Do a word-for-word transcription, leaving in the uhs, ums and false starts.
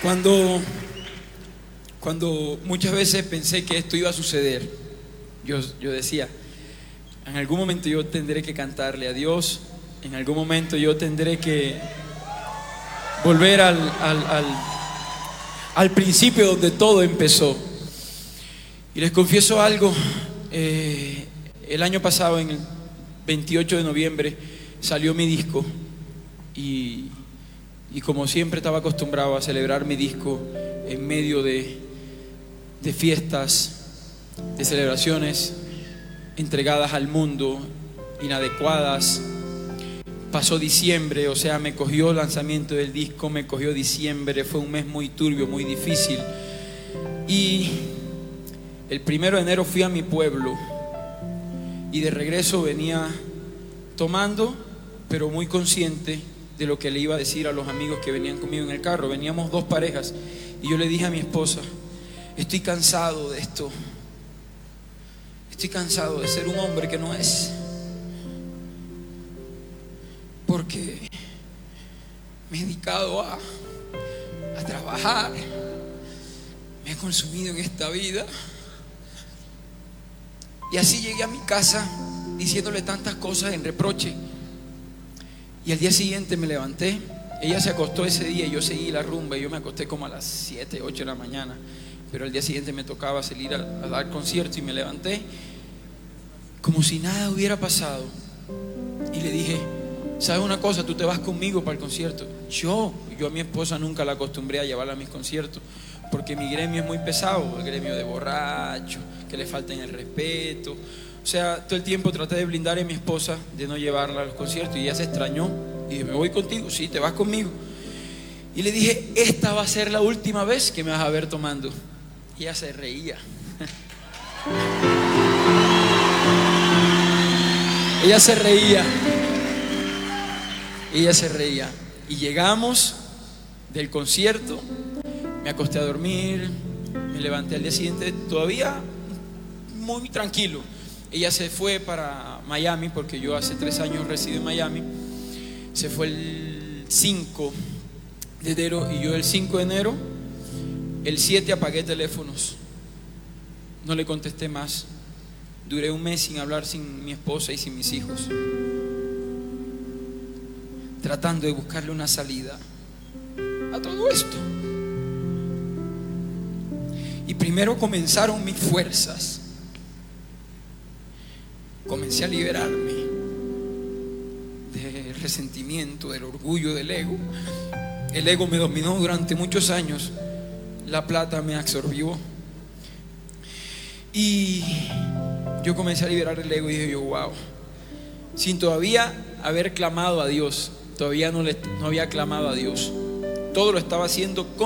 Cuando, cuando muchas veces pensé que esto iba a suceder, yo, yo decía, en algún momento yo tendré que cantarle a Dios, en algún momento yo tendré que volver al, al, al, al principio donde todo empezó. Y les confieso algo, eh, el año pasado, en el veintiocho de noviembre, salió mi disco y, y como siempre estaba acostumbrado a celebrar mi disco en medio de, de fiestas, de celebraciones entregadas al mundo, inadecuadas. Pasó diciembre, o sea, me cogió el lanzamiento del disco, me cogió diciembre, fue un mes muy turbio, muy difícil. Y el primero de enero fui a mi pueblo y de regreso venía tomando, pero muy consciente de lo que le iba a decir a los amigos que venían conmigo en el carro. Veníamos dos parejas y yo le dije a mi esposa: estoy cansado de esto, estoy cansado de ser un hombre que no es, porque me he dedicado a, a trabajar, me he consumido en esta vida. Y así llegué a mi casa diciéndole tantas cosas en reproche. Y al día siguiente me levanté. Ella se acostó ese día y yo seguí la rumba. Y yo me acosté como a las siete, ocho de la mañana. Pero al día siguiente me tocaba salir a, a dar concierto. Y me levanté como si nada hubiera pasado. Y le dije: ¿sabes una cosa? Tú te vas conmigo para el concierto. Yo, yo a mi esposa nunca la acostumbré a llevarla a mis conciertos, porque mi gremio es muy pesado, el gremio de borracho, que le falten el respeto. O sea, todo el tiempo traté de blindar a mi esposa de no llevarla a los conciertos, y ella se extrañó. Y dije: ¿me voy contigo? Sí, te vas conmigo. Y le dije: esta va a ser la última vez que me vas a ver tomando. Y ella se reía. Ella se reía. Ella se reía. Y llegamos del concierto, me acosté a dormir, me levanté al día siguiente todavía muy tranquilo. Ella se fue para Miami, porque yo hace tres años resido en Miami. Se fue el cinco de enero y yo el cinco de enero, el siete apagué teléfonos, no le contesté más. Duré un mes sin hablar sin mi esposa y sin mis hijos, tratando de buscarle una salida a todo esto. Y primero comenzaron mis fuerzas. Comencé a liberarme del resentimiento, del orgullo, del ego. El ego me dominó durante muchos años. La plata me absorbió. Y yo comencé a liberar el ego y dije yo: wow, sin todavía haber clamado a Dios. Todavía no, le, no había clamado a Dios. Todo lo estaba haciendo con